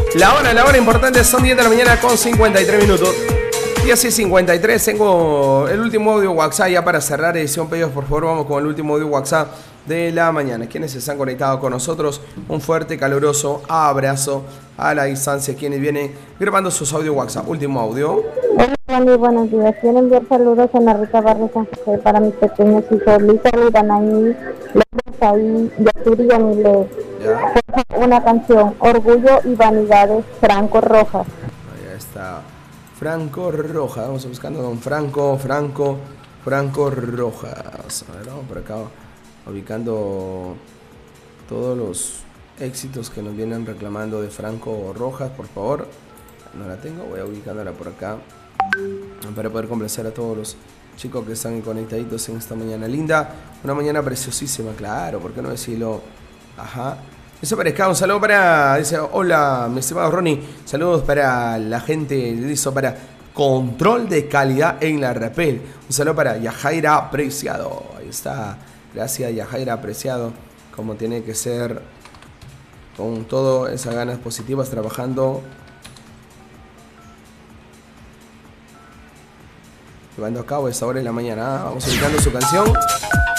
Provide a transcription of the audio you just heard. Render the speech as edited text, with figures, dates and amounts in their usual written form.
La hora importante son 10 de la mañana con 53 minutos. Y así 53, tengo el último audio WhatsApp ya para cerrar edición pedidos. Por favor, vamos con el último audio WhatsApp de la mañana. Quienes están conectados con nosotros, un fuerte, caluroso abrazo a la distancia. Quienes vienen grabando sus audio WhatsApp. Último audio. Hola, Juan, buenos días. Quiero enviar saludos en la Rica Barrio San José para mis pequeños hijos, Lisa Lidanaí, López ahí, Yaturi y Anile. Una canción, Orgullo y Vanidades, Franco Rojas. Ahí está. Franco Rojas, vamos buscando a don Franco Rojas. A ver, vamos por acá ubicando todos los éxitos que nos vienen reclamando de Franco Rojas, por favor. No la tengo, voy a ubicándola por acá para poder complacer a todos los chicos que están conectaditos en esta mañana linda. Una mañana preciosísima, claro, ¿por qué no decirlo? Ajá. Eso parezca, un saludo para, dice, hola, mi estimado Ronnie, saludos para la gente, listo para control de calidad en la Rapel. Un saludo para Yajaira Apreciado, ahí está, gracias Yajaira Apreciado, como tiene que ser, con todas esas ganas positivas, trabajando, llevando a cabo esta hora de la mañana. Vamos ubicando su canción.